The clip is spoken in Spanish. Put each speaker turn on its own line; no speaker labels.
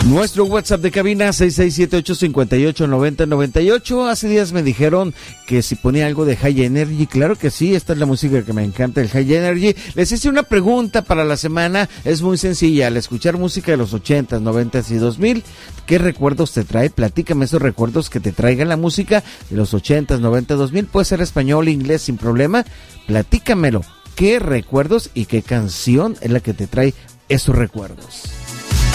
Nuestro WhatsApp de cabina 6678589098. Hace días me dijeron que si ponía algo de High Energy. Claro que sí, esta es la música que me encanta, el High Energy. Les hice una pregunta para la semana, es muy sencilla. Al escuchar música de los 80s, 90s y 2000, ¿qué recuerdos te trae? Platícame esos recuerdos que te traigan la música de los 80s, 90s, 2000. Puede ser español, inglés, sin problema. Platícamelo. ¿Qué recuerdos y qué canción es la que te trae esos recuerdos?